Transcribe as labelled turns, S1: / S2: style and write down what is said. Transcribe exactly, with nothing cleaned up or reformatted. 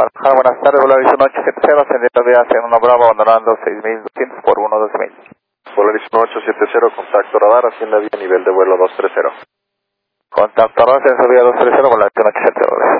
S1: Guadalajara, buenas tardes, Volaris uno ocho siete cero, ascendiendo vía hacia uno Bravo, abandonando seis mil doscientos por uno doce mil.
S2: Volaris uno ocho siete cero, contacto radar, asciende vía nivel de vuelo dos tres cero.
S1: Contacto radar, ascenso vía dos tres cero, Volaris uno ocho siete cero.